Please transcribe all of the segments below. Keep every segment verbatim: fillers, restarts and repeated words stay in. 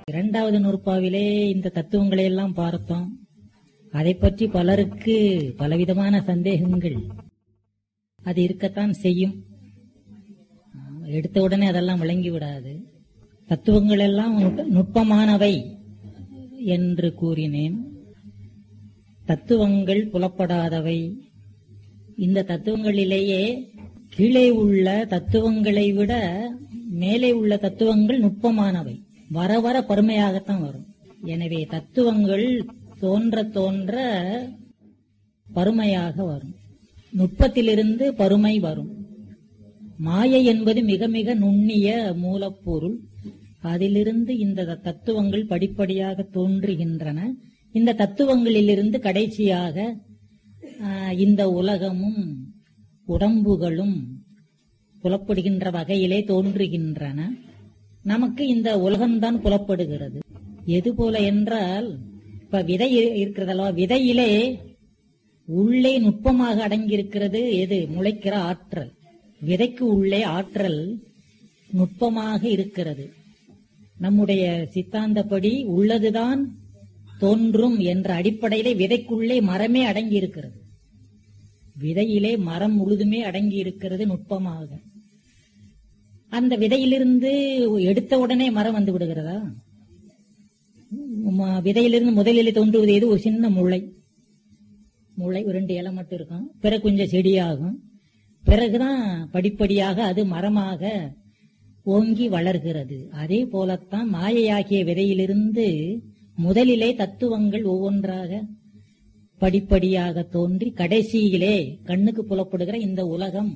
இரண்டாவது நூற்பாவிலே இந்த தத்துவங்களை எல்லாம் பார்த்தோம். அதை பற்றி பலருக்கு பலவிதமான சந்தேகங்கள் அது இருக்கத்தான் செய்யும். எடுத்த உடனே அதெல்லாம் விளங்கி விடாது. தத்துவங்கள் எல்லாம் நுட்பமானவை என்று கூறினேன். தத்துவங்கள் புலப்படாதவை. இந்த தத்துவங்களிலேயே கீழே உள்ள தத்துவங்களை விட மேலே உள்ள தத்துவங்கள் நுட்பமானவை. வர வர பருமையாகத்தான் வரும். எனவே தத்துவங்கள் தோன்ற தோன்ற பருமையாக வரும். நுட்பத்திலிருந்து பருமை வரும். மாயை என்பது மிக மிக நுண்ணிய மூலப்பொருள். அதிலிருந்து இந்த தத்துவங்கள் படிப்படியாக தோன்றுகின்றன. இந்த தத்துவங்களிலிருந்து கடைசியாக இந்த உலகமும் உடம்புகளும் புலப்படுகின்ற வகையிலே தோன்றுகின்றன. நமக்கு இந்த உலகம்தான் புலப்படுகிறது. எது போல என்றால், இப்ப விதை இருக்கிறதல்வா, விதையிலே உள்ளே நுட்பமாக அடங்கியிருக்கிறது எது? முளைக்கிற ஆற்றல். விதைக்கு உள்ளே ஆற்றல் நுட்பமாக இருக்கிறது. நம்முடைய சித்தாந்தப்படி உள்ளதுதான் தோன்றும் என்ற அடிப்படையிலே விதைக்குள்ளே மரமே அடங்கி இருக்கிறது. விதையிலே மரம் முழுதுமே அடங்கி இருக்கிறது நுட்பமாக. அந்த விதையிலிருந்து எடுத்த உடனே மரம் வந்து விடுகிறதா? விதையிலிருந்து முதலிலே தோன்றுவது எது? ஒரு சின்ன முளை. முளை இரண்டு இலை மட்டும் இருக்கும். பிறகு கொஞ்சம் செடியாகும். பிறகுதான் படிப்படியாக அது மரமாக ஓங்கி வளர்கிறது. அதே போலத்தான் மாயையாகிய விதையிலிருந்து முதலிலே தத்துவங்கள் ஒவ்வொன்றாக படிப்படியாக தோன்றி கடைசியிலே கண்ணுக்கு புலப்படுகிற இந்த உலகம்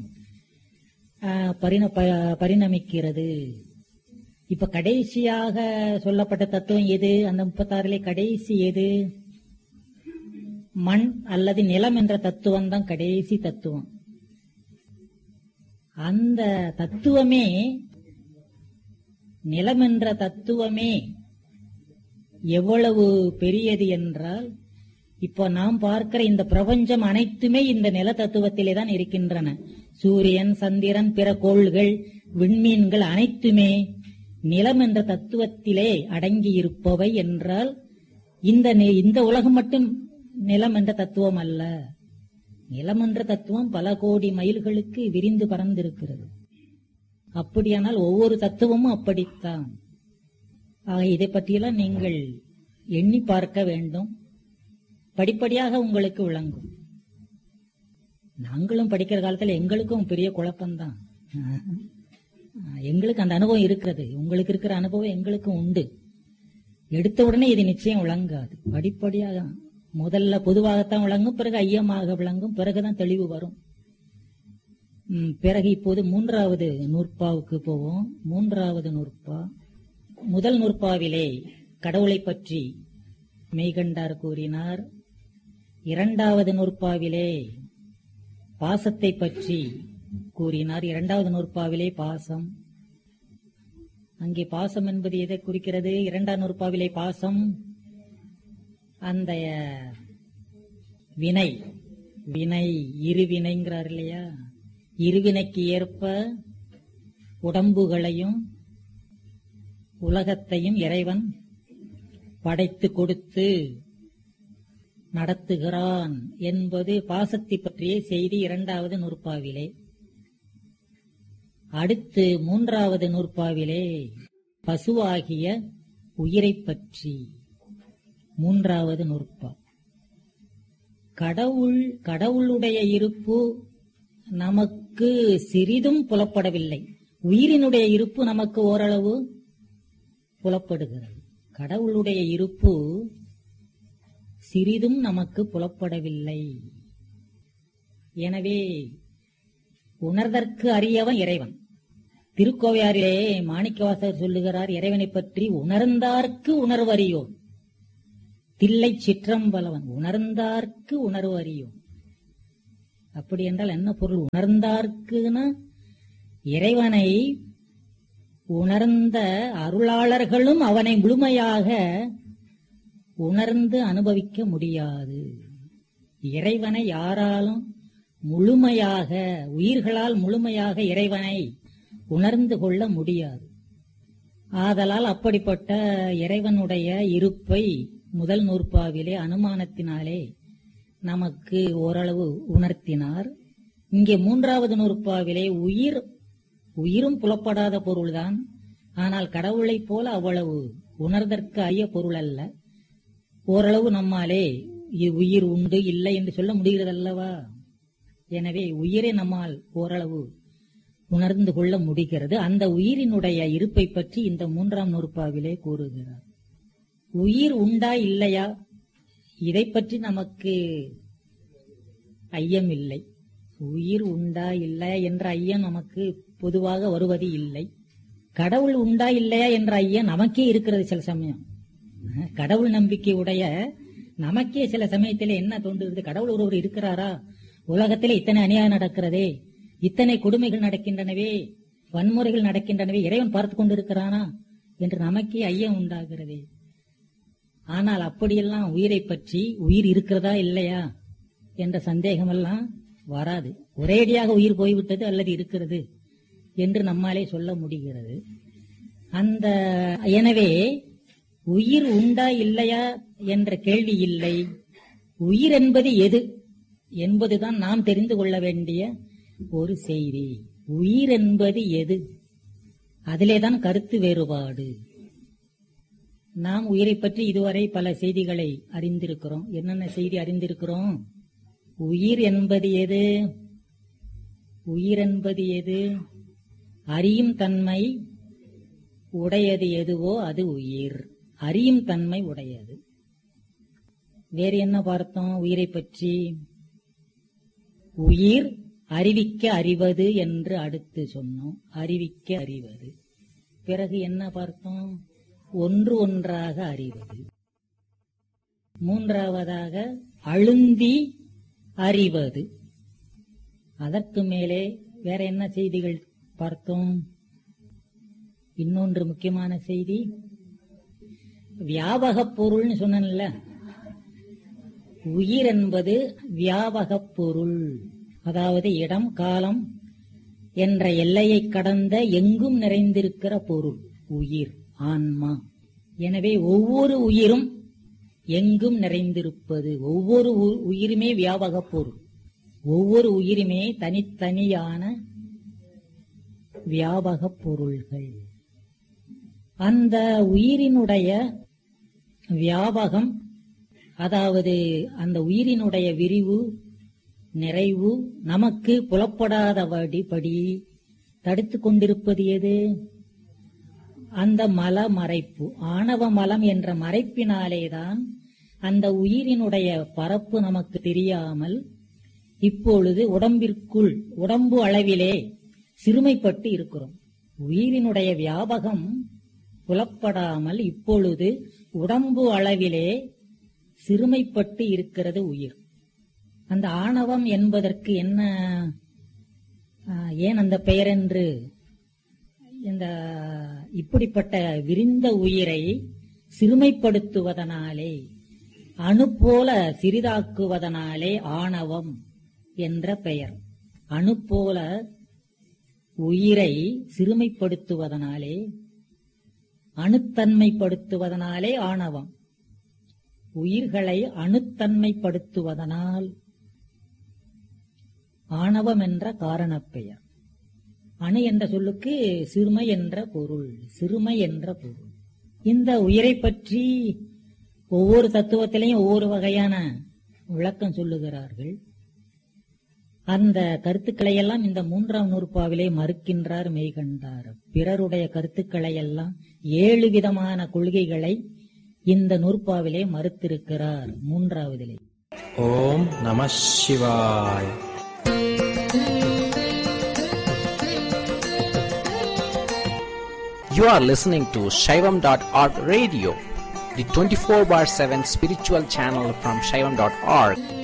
பரிணமிக்கிறது. இப்ப கடைசியாக சொல்லப்பட்ட தத்துவம் எது? அந்த முப்பத்தாறிலே கடைசி எது? மண் அல்லது நிலம் என்ற தத்துவம் தான் கடைசி தத்துவம். அந்த தத்துவமே, நிலம் என்ற தத்துவமே எவ்வளவு பெரியது என்றால், இப்போ நாம் பார்க்கிற இந்த பிரபஞ்சம் அனைத்துமே இந்த நில தத்துவத்திலே தான் இருக்கின்றன. சூரியன், சந்திரன், பிற கோள்கள், விண்மீன்கள் அனைத்துமே நிலம் என்ற தத்துவத்திலே அடங்கி இருப்பவை என்றால், இந்த இந்த உலகம் மட்டும் நிலம் என்ற தத்துவம் அல்ல. நிலம் என்ற தத்துவம் பல கோடி மைல்களுக்கு விரிந்து பறந்திருக்கிறது. அப்படியானால் ஒவ்வொரு தத்துவமும் அப்படித்தான். ஆக இதை பற்றியெல்லாம் நீங்கள் எண்ணி பார்க்க வேண்டும். படிப்படியாக உங்களுக்கு விளங்கும். நாங்களும் படிக்கிற காலத்துல எங்களுக்கும் பெரிய குழப்பம்தான். எங்களுக்கு அந்த அனுபவம் இருக்கிறது. உங்களுக்கு இருக்கிற அனுபவம் எங்களுக்கும் உண்டு. எடுத்த உடனே இது நிச்சயம் விளங்காது. படிப்படியாக முதல்ல பொதுவாகத்தான் விளங்கும், பிறகு ஐயமாக விளங்கும், பிறகுதான் தெளிவு வரும். பிறகு இப்போது மூன்றாவது நூற்பாவுக்கு போவோம். மூன்றாவது நூற்பா, முதல் நூற்பாவிலே கடவுளை பற்றி மெய்கண்டார் கூறினார். இரண்டாவது நூற்பாவிலே பாசத்தை பற்றி கூறினார். இரண்டாவது நூற்பாவிலே பாசம். அங்கே பாசம் என்பது எதை குறிக்கிறது? இரண்டாம் நூற்பாவிலே பாசம் அந்த வினை, வினை இருவினைங்கிறார் இல்லையா? இருவினைக்கு ஏற்ப உடம்புகளையும் உலகத்தையும் இறைவன் படைத்து கொடுத்து நடத்துகிறான் என்பது பாசத்தை பற்றிய செய்தி இரண்டாவது நூற்பாவிலே. அடுத்து மூன்றாவது நூற்பாவிலே பசுவாகிய உயிரை பற்றி மூன்றாவது நூற்பா. கடவுள், கடவுளுடைய இருப்பு நமக்கு சிறிதும் புலப்படவில்லை. உயிரினுடைய இருப்பு நமக்கு ஓரளவு புலப்படுகிறது. கடவுளுடைய இருப்பு சிறிதும் நமக்கு புலப்படவில்லை. எனவே உணர்தற்கு அறியவன் இறைவன். திருக்கோவையாரிலே மாணிக்கவாசகர் சொல்லுகிறார், இறைவனை பற்றி உணர்ந்தார்க்கு உணர்வு அறியோன், தில்லை சிற்றம்பலவன். உணர்ந்தார்க்கு உணர்வு அறியோன். அப்படி என்றால் என்ன பொருள்? உணர்ந்தார்க்குன்னா இறைவனை உணர்ந்த அருளாளர்களும் அவனை முழுமையாக உணர்ந்து அனுபவிக்க முடியாது. இறைவனை யாராலும் முழுமையாக, உயிர்களால் முழுமையாக இறைவனை உணர்ந்து கொள்ள முடியாது. ஆதலால் அப்படிப்பட்ட இறைவனுடைய இருப்பை முதல் நூற்பாவிலே அனுமானத்தினாலே நமக்கு ஓரளவு உணர்த்தினார். இங்கே மூன்றாவது நூற்பாவிலே உயிர் உயிரும் புலப்படாத பொருள்தான், ஆனால் கடவுளைப் போல அவ்வளவு உணர்தற்கு அரிய பொருள் அல்ல. ஓரளவு நம்மாலே உயிர் உண்டு இல்லை என்று சொல்ல முடிகிறதல்லவா? எனவே உயிரை நம்மால் ஓரளவு உணர்ந்து கொள்ள முடிகிறது. அந்த உயிரினுடைய இருப்பை பற்றி இந்த மூன்றாம் நூற்பாவிலே கூறுகிறார். உயிர் உண்டா இல்லையா, இதை பற்றி நமக்கு ஐயம் இல்லை. உயிர் உண்டா இல்லையா என்ற ஐயம் நமக்கு பொதுவாக வருவது இல்லை. கடவுள் உண்டா இல்லையா என்ற ஐயம் நமக்கே இருக்கிறது. சில சமயம் கடவுள் நம்பிக்கை உடைய நமக்கே சில சமயத்திலே என்ன தோன்றுகிறது, கடவுள் ஒருவர் இருக்கிறாரா, உலகத்திலே இத்தனை அநியாயம் நடக்கிறதே, இத்தனை கொடுமைகள் நடக்கின்றனவே, வன்முறைகள் நடக்கின்றனவே, இறைவன் பார்த்து கொண்டிருக்கிறானா என்று நமக்கே ஐயம் உண்டாகிறதே. ஆனால் அப்படியெல்லாம் உயிரை பற்றி உயிர் இருக்கிறதா இல்லையா என்ற சந்தேகமெல்லாம் வராது. ஒரேடியாக உயிர் போய்விட்டது அல்லது இருக்கிறது என்று நம்மாலே சொல்ல முடிகிறது. அந்த எனவே உயிர் உண்டா இல்லையா என்ற கேள்வி இல்லை. உயிர் என்பது எது என்பதுதான் நாம் தெரிந்து கொள்ள வேண்டிய ஒரு செய்தி. உயிர் என்பது எது, அதிலேதான் கருத்து வேறுபாடு. நாம் உயிரை பற்றி இதுவரை பல செய்திகளை அறிந்திருக்கிறோம். என்னென்ன செய்தி அறிந்திருக்கிறோம்? உயிர் என்பது எது, உயிர் என்பது எது, அறியும் தன்மை உடையது எதுவோ அது உயிர். அறியும் தன்மை உடையது. வேறு என்ன பார்த்தோம் உயிரை பற்றி? உயிர் அறிவிக்க அறிவது என்று அடுத்து சொன்னோம். அறிவிக்க அறிவது. பிறகு என்ன பார்த்தோம்? ஒன்று ஒன்றாக அறிவது. மூன்றாவதாக அழுந்தி அறிவது. அதற்கு மேலே வேற என்ன செய்திகள் பார்த்தோம்? இன்னொன்று முக்கியமான செய்தி வியாபகப் பொருள்னு சொன்னேன்ல. உயிர் என்பது வியாபகப் பொருள், அதாவது இடம் காலம் என்ற எல்லையை கடந்த எங்கும் நிறைந்திருக்கிற பொருள் உயிர், ஆன்மா. எனவே ஒவ்வொரு உயிரும் எங்கும் நிறைந்திருப்பது. ஒவ்வொரு உயிருமே வியாபகப் பொருள். ஒவ்வொரு உயிருமே தனித்தனியான வியாபகப் பொருள்கள். அந்த உயிரினுடைய வியாபகம், அதாவது அந்த உயிரினுடைய விரிவு நிறைவு நமக்கு புலப்படாதபடி தடுத்து கொண்டிருப்பது எது? அந்த மல மறைப்பு, ஆணவ மலம் என்ற மறைப்பினாலேதான் அந்த உயிரினுடைய பரப்பு நமக்கு தெரியாமல் இப்பொழுது உடம்பிற்குள் உடம்பு அளவிலே சிறுமைப்பட்டு இருக்கிறோம். உயிரினுடைய வியாபகம் புலப்படாமல் இப்பொழுது உடம்பு அளவிலே சிறுமைப்பட்டு இருக்கிறது உயிர். அந்த ஆணவம் என்பதற்கு என்ன, ஏன் அந்த பெயர் என்று, இந்த இப்படிப்பட்ட விரிந்த உயிரை சிறுமைப்படுத்துவதனாலே, அணு போல சிறிதாக்குவதனாலே ஆணவம் என்ற பெயர். அணு போல உயிரை சிறுமைப்படுத்துவதனாலே, அணுத்தன்மைப்படுத்துவதனாலே ஆணவம். உயிர்களை அணுத்தன்மைப்படுத்துவதனால் ஆணவம் என்ற காரணப் பெயர். அணு என்ற சொல்லுக்கு சிறுமை என்ற பொருள், சிறுமை என்ற பொருள். இந்த உயிரை பற்றி ஒவ்வொரு தத்துவத்திலையும் ஒவ்வொரு வகையான விளக்கம் சொல்லுகிறார்கள். அந்த கருத்துக்களை எல்லாம் இந்த மூன்றாம் நூற்பாவிலே மறுக்கின்றார் மெய்கண்டார். பிறருடைய கருத்துக்களை எல்லாம் ஏழு விதமான கொள்கைகளை இந்த நூற்பாவிலே மறுத்திருக்கிறார். மூன்றாவதிலே ஓம் நம சிவாய். You are listening to Shaivam dot org radio, the twenty-four bar seven spiritual channel from Shaivam dot org.